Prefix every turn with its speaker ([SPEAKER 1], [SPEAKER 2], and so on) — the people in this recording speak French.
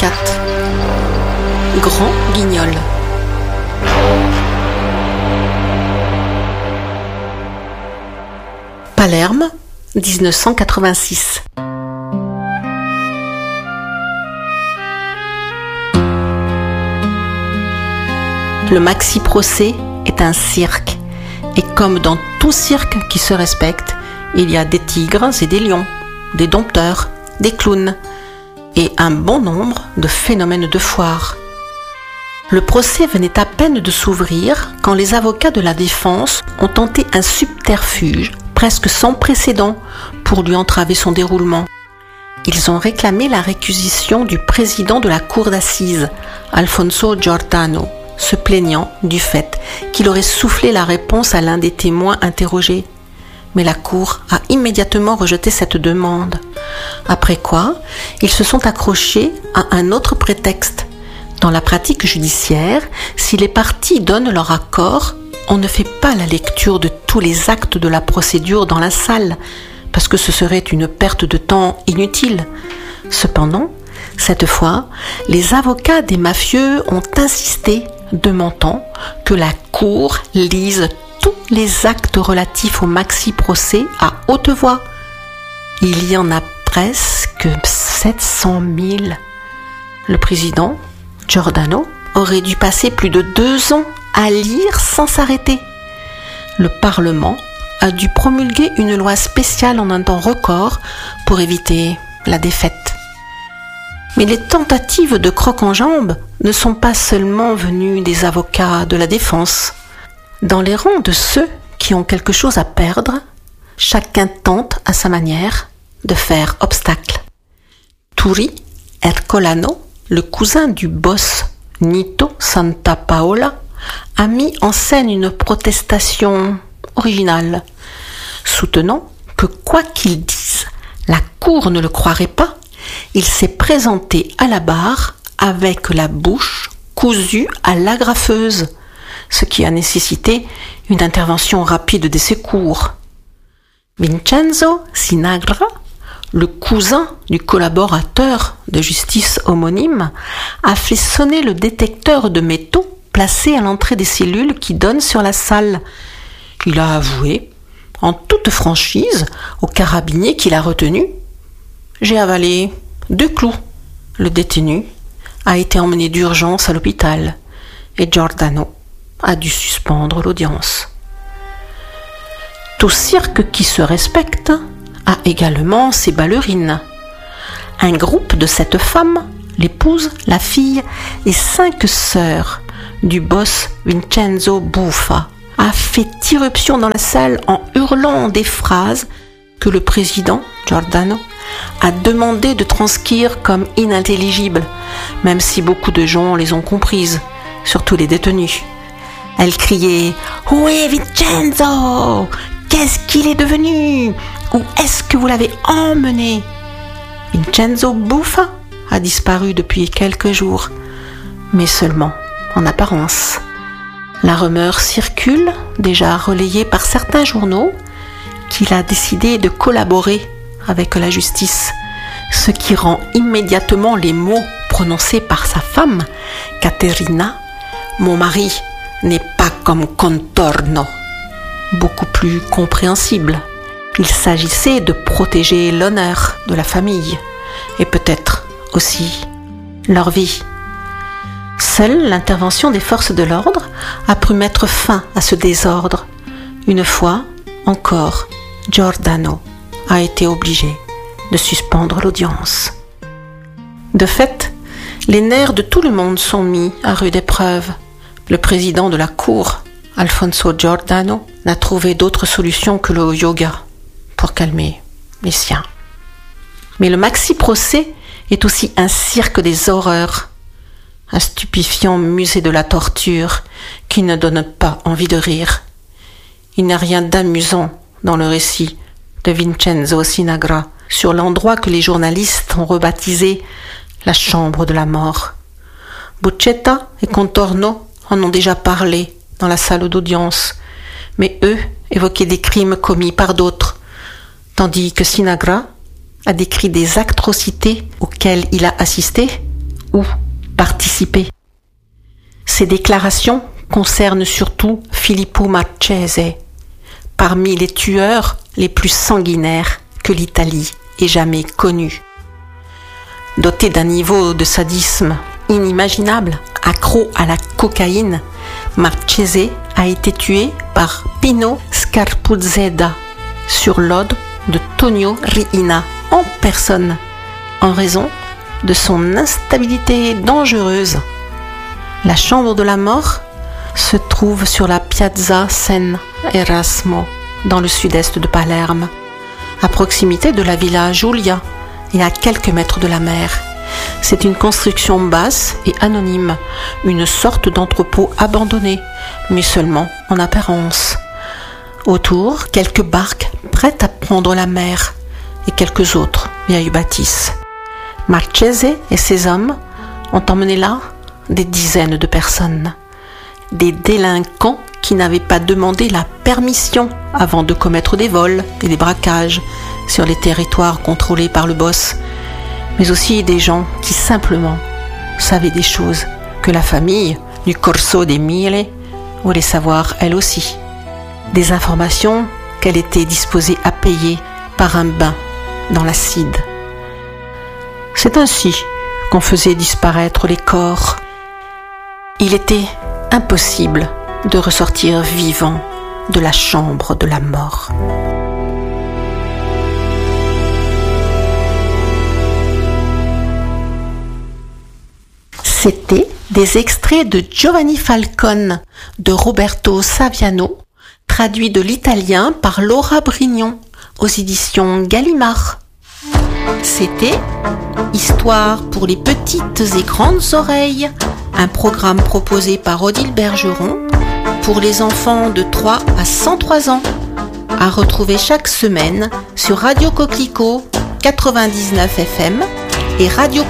[SPEAKER 1] 4. Grand Guignol. Palerme, 1986. Le maxi-procès est un cirque. Et comme dans tout cirque qui se respecte, il y a des tigres et des lions, des dompteurs, des clowns et un bon nombre de phénomènes de foire. Le procès venait à peine de s'ouvrir quand les avocats de la défense ont tenté un subterfuge presque sans précédent pour lui entraver son déroulement. Ils ont réclamé la réquisition du président de la cour d'assises, Alfonso Giordano, se plaignant du fait qu'il aurait soufflé la réponse à l'un des témoins interrogés. Mais la cour a immédiatement rejeté cette demande. Après quoi, ils se sont accrochés à un autre prétexte. Dans la pratique judiciaire, si les parties donnent leur accord, on ne fait pas la lecture de tous les actes de la procédure dans la salle, parce que ce serait une perte de temps inutile. Cependant, cette fois, les avocats des mafieux ont insisté, demandant que la cour lise tous les actes relatifs au maxi-procès à haute voix. Il y en a presque 700 000. Le président, Giordano, aurait dû passer plus de 2 ans à lire sans s'arrêter. Le Parlement a dû promulguer une loi spéciale en un temps record pour éviter la défaite. Mais les tentatives de croc-en-jambe ne sont pas seulement venues des avocats de la défense. Dans les rangs de ceux qui ont quelque chose à perdre, chacun tente à sa manière de faire obstacle. Turi Ercolano, le cousin du boss Nito Santapaola, a mis en scène une protestation originale, soutenant que quoi qu'il dise, la cour ne le croirait pas. Il s'est présenté à la barre avec la bouche cousue à l'agrafeuse, ce qui a nécessité une intervention rapide des secours. Vincenzo Sinagra, le cousin du collaborateur de justice homonyme, a fait sonner le détecteur de métaux placé à l'entrée des cellules qui donnent sur la salle. Il a avoué, en toute franchise, au carabinier qui l'a retenu: « J'ai avalé 2 clous. » Le détenu a été emmené d'urgence à l'hôpital et Giordano a dû suspendre l'audience. Tout cirque qui se respecte a également ses ballerines. Un groupe de 7 femmes, l'épouse, la fille et 5 sœurs du boss Vincenzo Buffa, a fait irruption dans la salle en hurlant des phrases que le président Giordano a demandé de transcrire comme inintelligibles, même si beaucoup de gens les ont comprises, surtout les détenus. Elle criait « Où est Vincenzo? Qu'est-ce qu'il est devenu? Où est-ce que vous l'avez emmené ?» Vincenzo Buffa a disparu depuis quelques jours, mais seulement en apparence. La rumeur circule, déjà relayée par certains journaux, qu'il a décidé de collaborer avec la justice, ce qui rend immédiatement les mots prononcés par sa femme, Caterina, « Mon mari n'est pas comme Contorno », beaucoup plus compréhensible. Il s'agissait de protéger l'honneur de la famille et peut-être aussi leur vie. Seule l'intervention des forces de l'ordre a pu mettre fin à ce désordre. Une fois encore, Giordano a été obligé de suspendre l'audience. De fait, les nerfs de tout le monde sont mis à rude épreuve. Le président de la cour, Alfonso Giordano, n'a trouvé d'autre solution que le yoga pour calmer les siens. Mais le maxi-procès est aussi un cirque des horreurs, un stupéfiant musée de la torture qui ne donne pas envie de rire. Il n'y a rien d'amusant dans le récit de Vincenzo Sinagra sur l'endroit que les journalistes ont rebaptisé la chambre de la mort. Buscetta et Contorno en ont déjà parlé dans la salle d'audience, mais eux évoquaient des crimes commis par d'autres, tandis que Sinagra a décrit des atrocités auxquelles il a assisté ou participer. Ces déclarations concernent surtout Filippo Marchese, parmi les tueurs les plus sanguinaires que l'Italie ait jamais connus. Doté d'un niveau de sadisme inimaginable, accro à la cocaïne, Marchese a été tué par Pino Scarpuzzeda sur l'ordre de Tonio Riina en personne, en raison de son instabilité dangereuse. La chambre de la mort se trouve sur la Piazza San Erasmo, dans le sud-est de Palerme, à proximité de la Villa Giulia et à quelques mètres de la mer. C'est une construction basse et anonyme, une sorte d'entrepôt abandonné, mais seulement en apparence. Autour, quelques barques prêtes à prendre la mer et quelques autres vieilles bâtisses. Marchese et ses hommes ont emmené là des dizaines de personnes. Des délinquants qui n'avaient pas demandé la permission avant de commettre des vols et des braquages sur les territoires contrôlés par le boss, mais aussi des gens qui simplement savaient des choses que la famille du Corso dei Mille voulait savoir elle aussi. Des informations qu'elle était disposée à payer par un bain dans l'acide. C'est ainsi qu'on faisait disparaître les corps. Il était impossible de ressortir vivant de la chambre de la mort. C'était des extraits de Giovanni Falcone de Roberto Saviano, traduit de l'italien par Laura Brignon aux éditions Gallimard. C'était Histoire pour les petites et grandes oreilles, un programme proposé par Odile Bergeron pour les enfants de 3 à 103 ans, à retrouver chaque semaine sur Radio Coquelicot 99 FM et Radio